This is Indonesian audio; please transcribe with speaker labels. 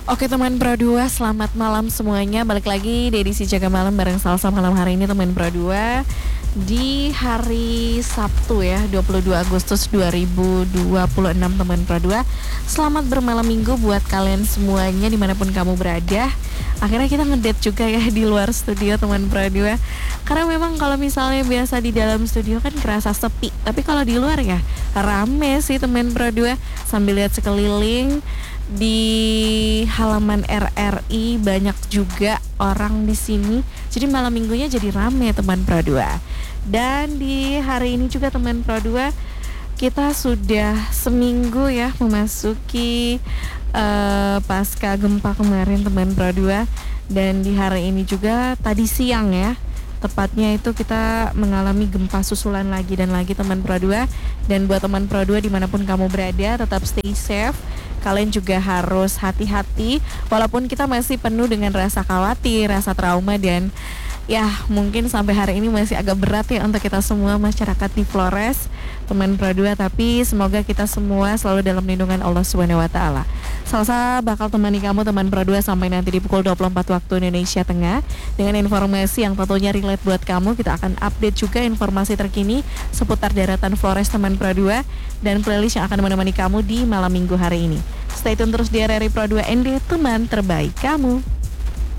Speaker 1: Oke teman Pro 2, selamat malam semuanya. Balik lagi di edisi Jaga Malam bareng Salsa malam hari ini teman Pro 2. Di hari Sabtu ya, 22 Agustus 2026 teman Pro 2. Selamat bermalam minggu buat kalian semuanya dimanapun kamu berada. Akhirnya kita ngedate juga ya di luar studio teman Pro 2. Karena memang kalau misalnya biasa di dalam studio kan kerasa sepi, tapi kalau di luar ya rame sih teman Pro 2. Sambil lihat sekeliling di halaman RRI banyak juga orang di sini. Jadi malam minggunya jadi rame teman Pro 2. Dan di hari ini juga teman Pro 2 kita sudah seminggu ya memasuki pasca gempa kemarin teman Pro 2. Dan di hari ini juga tadi siang ya, tepatnya itu kita mengalami gempa susulan lagi dan lagi teman Pro 2. Dan buat teman Pro 2 dimanapun kamu berada, tetap stay safe. Kalian juga harus hati-hati walaupun kita masih penuh dengan rasa khawatir, rasa trauma, dan ya mungkin sampai hari ini masih agak berat ya untuk kita semua masyarakat di Flores teman Pro 2, tapi semoga kita semua selalu dalam lindungan Allah Subhanahu wa taala. Salsa bakal temani kamu teman Pro 2 sampai nanti di pukul 24 waktu Indonesia Tengah dengan informasi yang tentunya relate buat kamu. Kita akan update juga informasi terkini seputar daratan Flores teman Pro 2 dan playlist yang akan menemani kamu di malam minggu hari ini. Stay tune terus di RRI Pro 2 ND, teman terbaik kamu.